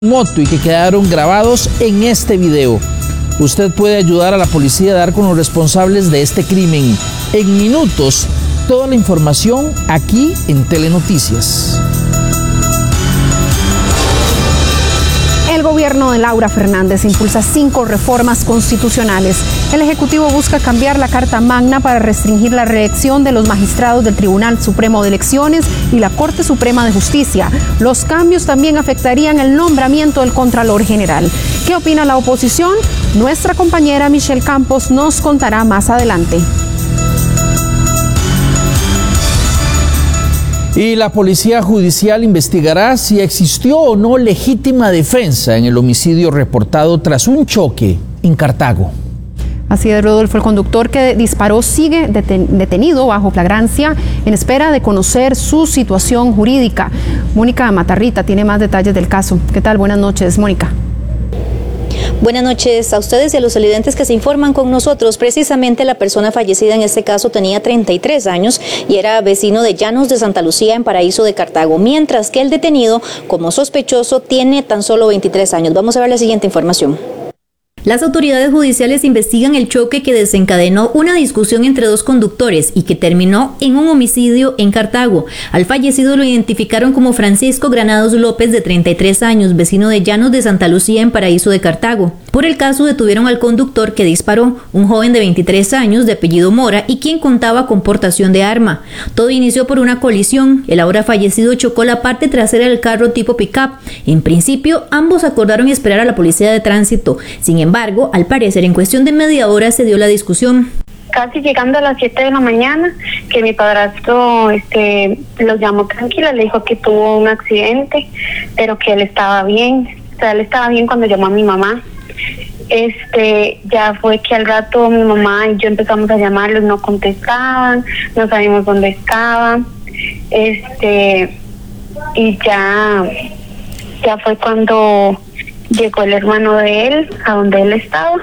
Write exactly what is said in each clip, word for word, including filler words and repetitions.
moto y que quedaron grabados en este video. Usted puede ayudar a la policía a dar con los responsables de este crimen. En minutos, toda la información aquí en Telenoticias. El gobierno de Laura Fernández impulsa cinco reformas constitucionales. El Ejecutivo busca cambiar la Carta Magna para restringir la reelección de los magistrados del Tribunal Supremo de Elecciones y la Corte Suprema de Justicia. Los cambios también afectarían el nombramiento del Contralor General. ¿Qué opina la oposición? Nuestra compañera Michelle Campos nos contará más adelante. Y la Policía Judicial investigará si existió o no legítima defensa en el homicidio reportado tras un choque en Cartago. Así es, Rodolfo, el conductor que disparó sigue detenido bajo flagrancia en espera de conocer su situación jurídica. Mónica Matarrita tiene más detalles del caso. ¿Qué tal? Buenas noches, Mónica. Buenas noches a ustedes y a los televidentes que se informan con nosotros. Precisamente la persona fallecida en este caso tenía treinta y tres años y era vecino de Llanos de Santa Lucía en Paraíso de Cartago, mientras que el detenido como sospechoso tiene tan solo veintitrés años. Vamos a ver la siguiente información. Las autoridades judiciales investigan el choque que desencadenó una discusión entre dos conductores y que terminó en un homicidio en Cartago. Al fallecido lo identificaron como Francisco Granados López, de treinta y tres años, vecino de Llanos de Santa Lucía en Paraíso de Cartago. Por el caso detuvieron al conductor que disparó, un joven de veintitrés años de apellido Mora y quien contaba con portación de arma. Todo inició por una colisión. El ahora fallecido chocó la parte trasera del carro tipo pick-up. En principio, ambos acordaron esperar a la policía de tránsito. Sin embargo, Sin embargo, al parecer, en cuestión de media hora se dio la discusión. Casi llegando a las siete de la mañana, que mi padrastro este, los llamó tranquila, le dijo que tuvo un accidente, pero que él estaba bien. O sea, él estaba bien cuando llamó a mi mamá. Este, ya fue que al rato mi mamá y yo empezamos a llamarlos, no contestaban, no sabíamos dónde estaban. Este, y ya, ya fue cuando llegó el hermano de él a donde él estaba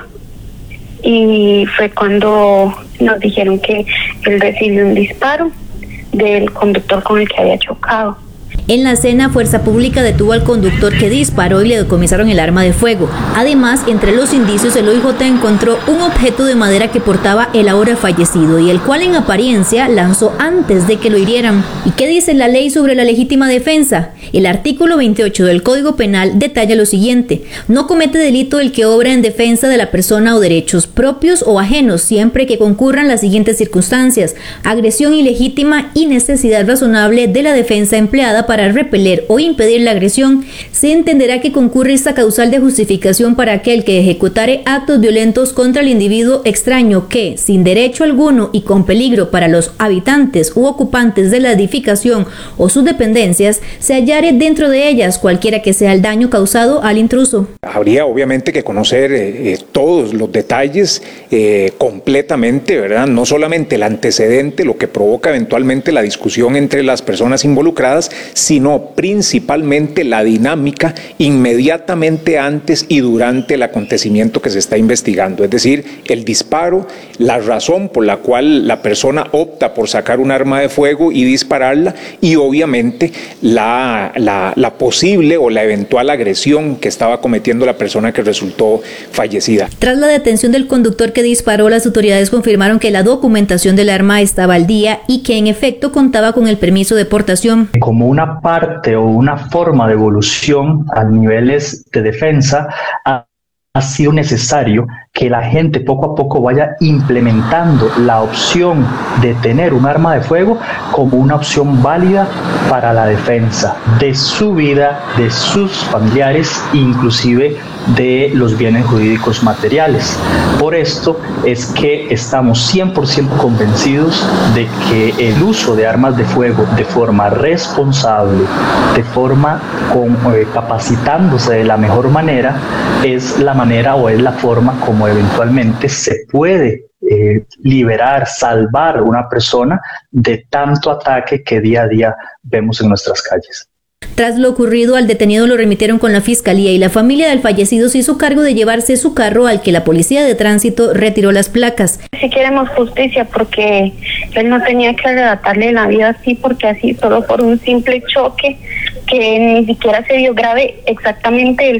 y fue cuando nos dijeron que él recibió un disparo del conductor con el que había chocado. En la escena, Fuerza Pública detuvo al conductor que disparó y le decomisaron el arma de fuego. Además, entre los indicios, el O I J encontró un objeto de madera que portaba el ahora fallecido y el cual en apariencia lanzó antes de que lo hirieran. ¿Y qué dice la ley sobre la legítima defensa? El artículo veintiocho del Código Penal detalla lo siguiente: no comete delito el que obra en defensa de la persona o derechos propios o ajenos, siempre que concurran las siguientes circunstancias: agresión ilegítima y necesidad razonable de la defensa empleada para Para repeler o impedir la agresión. Se entenderá que concurre esta causal de justificación para aquel que ejecutare actos violentos contra el individuo extraño que, sin derecho alguno y con peligro para los habitantes u ocupantes de la edificación o sus dependencias, se hallare dentro de ellas, cualquiera que sea el daño causado al intruso. Habría obviamente que conocer eh, todos los detalles eh, completamente, ¿verdad? No solamente el antecedente, lo que provoca eventualmente la discusión entre las personas involucradas, sino principalmente la dinámica inmediatamente antes y durante el acontecimiento que se está investigando, es decir, el disparo, la razón por la cual la persona opta por sacar un arma de fuego y dispararla, y obviamente la, la, la posible o la eventual agresión que estaba cometiendo la persona que resultó fallecida. Tras la detención del conductor que disparó, las autoridades confirmaron que la documentación del arma estaba al día y que en efecto contaba con el permiso de portación. Como una parte o una forma de evolución a niveles de defensa, ha, ha sido necesario que la gente poco a poco vaya implementando la opción de tener un arma de fuego como una opción válida para la defensa de su vida, de sus familiares, inclusive de los bienes jurídicos materiales. Por esto es que estamos cien por ciento convencidos de que el uso de armas de fuego de forma responsable, de forma con, eh, capacitándose de la mejor manera, es la manera o es la forma como eventualmente se puede eh, liberar, salvar a una persona de tanto ataque que día a día vemos en nuestras calles. Tras lo ocurrido, al detenido lo remitieron con la fiscalía y la familia del fallecido se hizo cargo de llevarse su carro, al que la policía de tránsito retiró las placas. Sí queremos justicia, porque él no tenía que arrebatarle la vida así, porque así solo por un simple choque que ni siquiera se vio grave exactamente el